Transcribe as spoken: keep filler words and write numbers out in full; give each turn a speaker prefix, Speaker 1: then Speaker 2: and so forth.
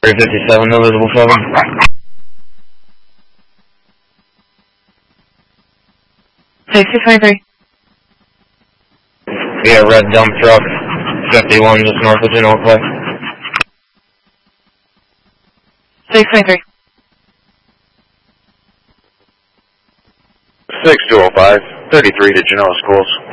Speaker 1: three fifty-seven, no visible seven.
Speaker 2: six six five three.
Speaker 1: Yeah, red dump truck, fifty-one, just north of Genoa Clay.
Speaker 2: six five three.
Speaker 3: six two oh five, thirty-three to Genoa Schools.